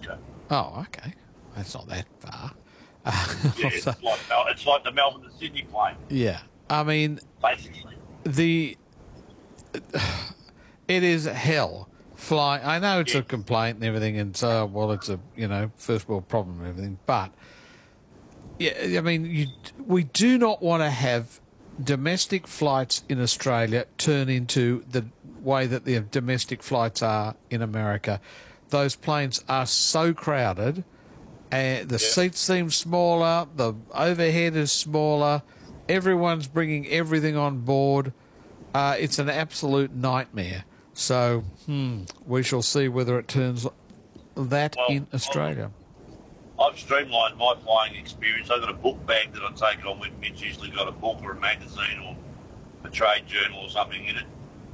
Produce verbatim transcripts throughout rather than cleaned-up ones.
Francisco. Oh, okay. That's not that far. Yeah, it's like Mel- it's like the Melbourne to Sydney plane, Yeah. I mean, basically. the it is hell flying. I know it's Yeah. a complaint and everything, and so well, it's a you know first world problem and everything. But yeah, I mean, you, we do not want to have domestic flights in Australia turn into the way that the domestic flights are in America. Those planes are so crowded, and the Yeah. seats seem smaller. The overhead is smaller. Everyone's bringing everything on board. Uh, it's an absolute nightmare. So, hmm, we shall see whether it turns that Well, in Australia. I've streamlined my flying experience. I've got a book bag that I take it on with me. It's usually got a book or a magazine or a trade journal or something in it.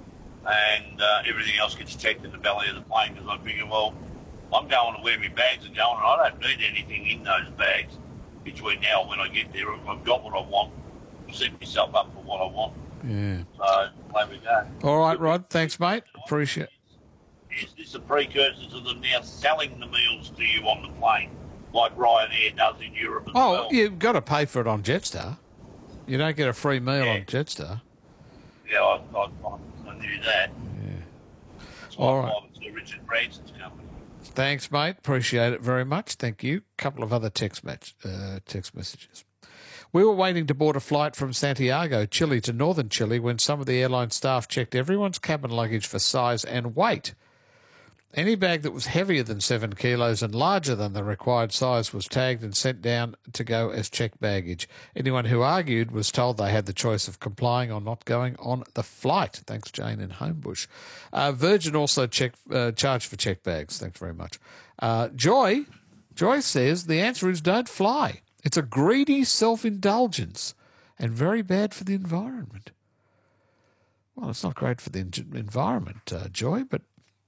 And uh, everything else gets checked in the belly of the plane because I figure, well, I'm going to where my bags are going and I don't need anything in those bags between now and when I get there. If I've got what I want, I'll set myself up for what I want. Yeah. So, there we go. All right, Rod. Thanks, mate. Appreciate it. Is this a precursor to them now selling the meals to you on the plane, like Ryanair does in Europe as Oh, well? you've got to pay for it on Jetstar. You don't get a free meal Yeah. on Jetstar. Yeah, I, I, I knew that. Yeah. It's All like right. private to Richard Branson's company. Thanks, mate. Appreciate it very much. Thank you. Couple of other text match, uh, text messages. We were waiting to board a flight from Santiago, Chile to northern Chile when some of the airline staff checked everyone's cabin luggage for size and weight. Any bag that was heavier than seven kilos and larger than the required size was tagged and sent down to go as checked baggage. Anyone who argued was told they had the choice of complying or not going on the flight. Thanks, Jane in Homebush. Uh, Virgin also check, uh, charged for checked bags. Thanks very much. Uh, Joy, Joy says the answer is don't fly. It's a greedy self-indulgence and very bad for the environment. Well, it's not great for the en- environment, uh, Joy, but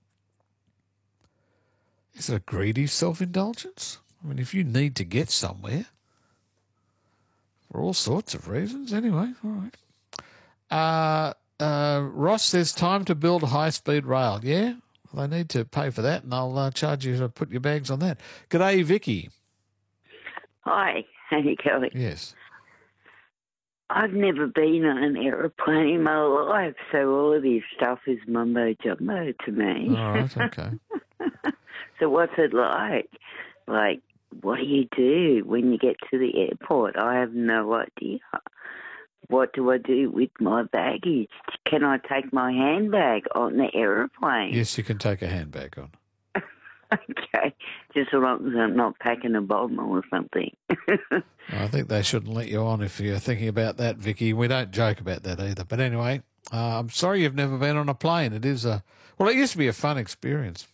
is it a greedy self-indulgence? I mean, if you need to get somewhere for all sorts of reasons, anyway, all right. Uh, uh, Ross says time to build high-speed rail. Yeah, well, they need to pay for that, and I'll uh, charge you to put your bags on that. G'day, Vicky. Hi, how you going? Yes. I've never been on an aeroplane in my life, so all of this stuff is mumbo jumbo to me. All right, okay. So what's it like? Like, what do you do when you get to the airport? I have no idea. What do I do with my baggage? Can I take my handbag on the aeroplane? Yes, you can take a handbag on. Okay, just as long as I'm not packing a bomb or something. I think they shouldn't let you on if you're thinking about that, Vicky. We don't joke about that either. But anyway, uh, I'm sorry you've never been on a plane. It is a, well, it used to be a fun experience.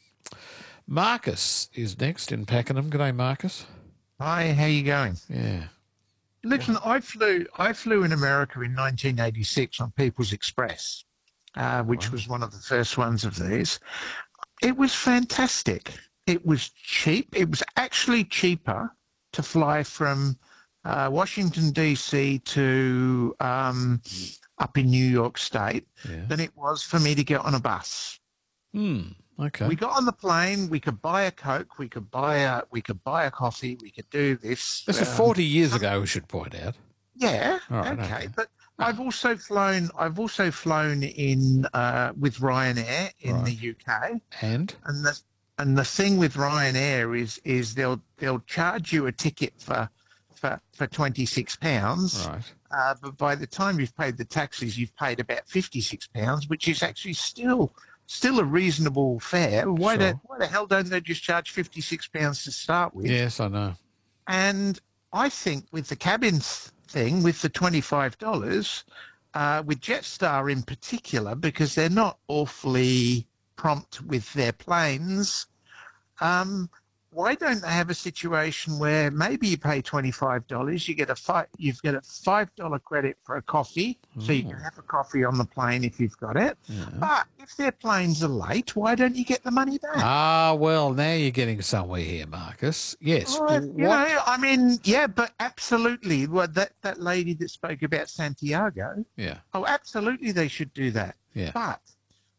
Marcus is next in Pakenham. G'day, Marcus. Hi, how you going? Yeah. Listen, I flew I flew in America in nineteen eighty-six on People's Express, uh, which Wow. was one of the first ones of these. It was fantastic. It was cheap. It was actually cheaper to fly from uh, Washington, D C to um, up in New York State Yeah. than it was for me to get on a bus. Hmm. Okay. We got on the plane. We could buy a Coke. We could buy a we could buy a coffee. We could do this. This is um, forty years ago, we should point out. Yeah. All right, okay. okay. But I've also flown. I've also flown in uh, with Ryanair in Right. the U K. And? And the and the thing with Ryanair is is they'll they'll charge you a ticket for for for twenty six pounds. Right. Uh, but by the time you've paid the taxes, you've paid about fifty six pounds, which is actually still still a reasonable fare. Why Sure. the why the hell don't they just charge fifty six pounds to start with? Yes, I know. And I think with the cabin thing, with the twenty-five dollars, uh, with Jetstar in particular, because they're not awfully prompt with their planes, um, why don't they have a situation where maybe you pay twenty-five dollars, you get a fi- you've got a five dollar credit for a coffee, so you can have a coffee on the plane if you've got it. Yeah. But if their planes are late, why don't you get the money back? Ah, well, now you're getting somewhere here, Marcus. Yes. Well, you What- know, I mean, yeah, but absolutely. Well, that, that lady that spoke about Santiago, Yeah. oh, absolutely they should do that. Yeah. But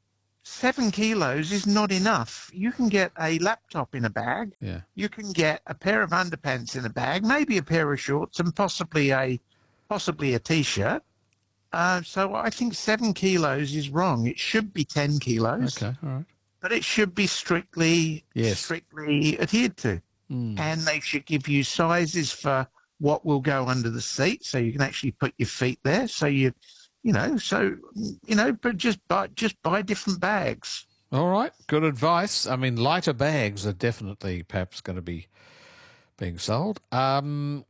seven kilos is not enough. You can get a laptop in a bag. Yeah. You can get a pair of underpants in a bag, maybe a pair of shorts, and possibly a possibly a t-shirt. Uh, so I think seven kilos is wrong. It should be ten kilos. Okay, all right. But it should be strictly Yes. strictly adhered to. Mm. And they should give you sizes for what will go under the seat, so you can actually put your feet there. So you, you know, so you know, but just buy just buy different bags. All right, good advice. I mean, lighter bags are definitely perhaps going to be being sold. Um,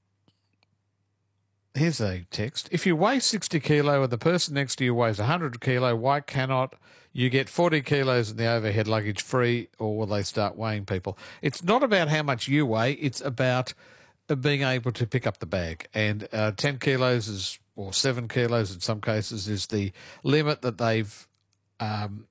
here's a text. If you weigh sixty kilo and the person next to you weighs one hundred kilo, why cannot you get forty kilos in the overhead luggage free, or will they start weighing people? It's not about how much you weigh. It's about being able to pick up the bag. And uh, ten kilos is, or seven kilos in some cases, is the limit that they've, um,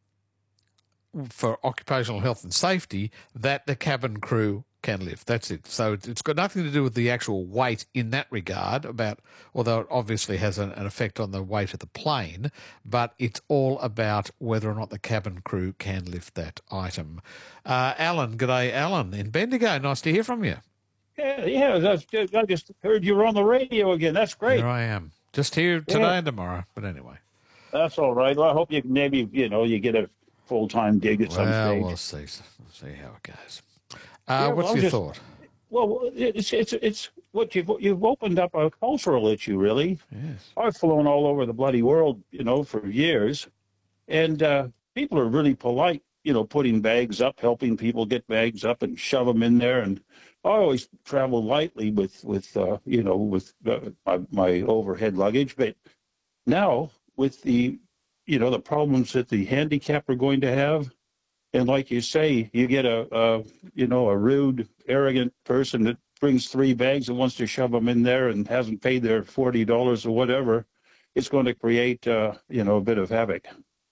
for occupational health and safety, that the cabin crew can lift. That's it. So it's got nothing to do with the actual weight in that regard, about, although it obviously has an, an effect on the weight of the plane, but it's all about whether or not the cabin crew can lift that item. Uh, Alan, g'day, Alan in Bendigo. Nice to hear from you. Yeah, yeah. That's, I just heard you were on the radio again. That's great. Here I am. Just here today Yeah. and tomorrow. But anyway. That's all right. Well, I hope you maybe you know you get a full time gig at some Well, stage. we'll see. We'll see how it goes. Uh, Yeah, what's well, your just- thought? Well, it's it's it's what you've you've opened up a cultural issue, really. Yes. I've flown all over the bloody world, you know, for years, and uh, people are really polite, you know, putting bags up, helping people get bags up and shove them in there. And I always travel lightly with with uh, you know with uh, my, my overhead luggage, but now with the you know the problems that the handicapped are going to have. And like you say, you get a, a, you know, a rude, arrogant person that brings three bags and wants to shove them in there and hasn't paid their forty dollars or whatever. It's going to create, uh, you know, a bit of havoc.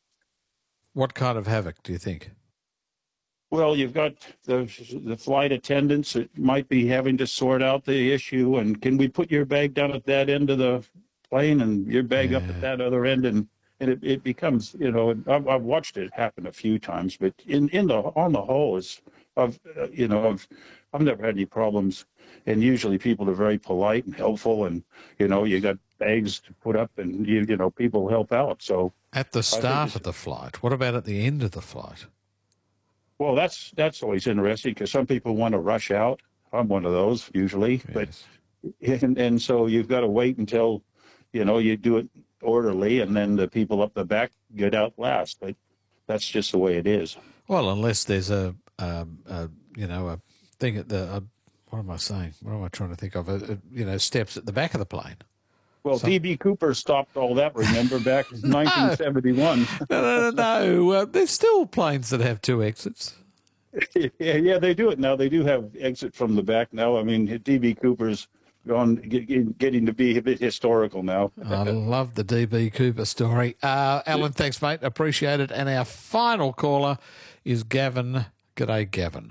What kind of havoc do you think? Well, you've got the the flight attendants that might be having to sort out the issue. And can we put your bag down at that end of the plane and your bag up Yeah. at that other end? And And it, it becomes, you know, I've, I've watched it happen a few times, but in, in the on the whole, it's, I've, uh, you know, I've, I've never had any problems. And usually people are very polite and helpful, and you know, you got bags to put up, and you, you know, people help out. So At the think start it's- of the flight. What about at the end of the flight? well, that's that's always interesting because some people want to rush out. I'm one of those usually, Yes. but and and so you've got to wait until, you know, you do it orderly, and then the people up the back get out last. But that's just the way it is. Well, unless there's a, um, a you know, a thing at the, a, what am I saying? What am I trying to think of? A, a, you know, steps at the back of the plane. Well, So- D B Cooper stopped all that, remember, back in nineteen seventy-one. No, no, no, no. Uh, there's still planes that have two exits. yeah, yeah, they do it now. They do have exit from the back now. I mean, D B Cooper's gone, get, getting to be a bit historical now. I love the D B Cooper story. Uh, Alan, thanks, mate. Appreciate it. And our final caller is Gavin. G'day, Gavin.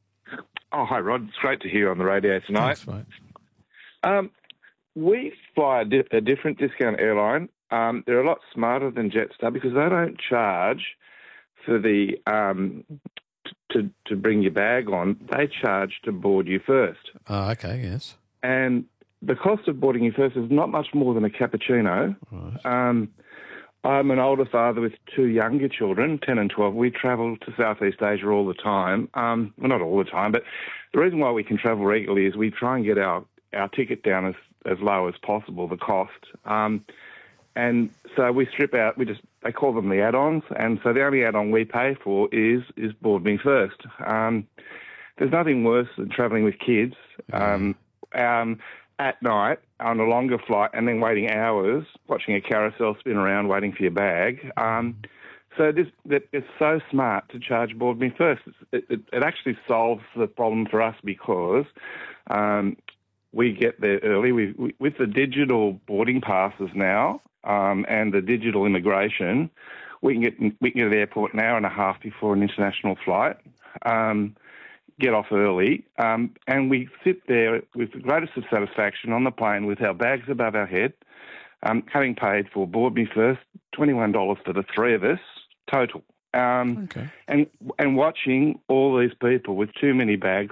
Oh, hi, Rod. It's great to hear you on the radio tonight. Thanks, mate. Um, we fly a, di- a different discount airline. Um, they're a lot smarter than Jetstar because they don't charge for the um, t- to to bring your bag on. They charge to board you first, Oh, okay, yes. and the cost of boarding you first is not much more than a cappuccino. Right. Um, I'm an older father with two younger children, ten and twelve. We travel to Southeast Asia all the time. Um, well, not all the time, but the reason why we can travel regularly is we try and get our, our ticket down as, as low as possible, the cost. Um, and so we strip out, we just, they call them the add-ons, and so the only add-on we pay for is, is Board Me First. Um, there's nothing worse than travelling with kids. Um, um, at night on a longer flight and then waiting hours, watching a carousel spin around, waiting for your bag. Um, so this that it's so smart to charge Board Me First. It, it, it actually solves the problem for us because um, we get there early. We, we, with the digital boarding passes now um, and the digital immigration, we can get we can get to the airport an hour and a half before an international flight. Um, get off early, um, and we sit there with the greatest of satisfaction on the plane with our bags above our head, um, having paid for Board Me First, twenty-one dollars for the three of us, total. Um, Okay. and and watching all these people with too many bags